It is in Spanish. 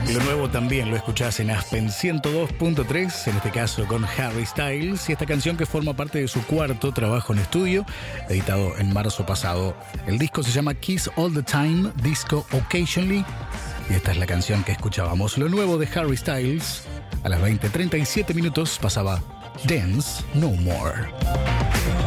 Lo nuevo también lo escuchás en Aspen 102.3, en este caso con Harry Styles, y esta canción que forma parte de su cuarto trabajo en estudio, editado en marzo pasado. El disco se llama Kiss All the Time, Disco Occasionally, y esta es la canción que escuchábamos. Lo nuevo de Harry Styles, a las 20:37 pasaba Dance No More.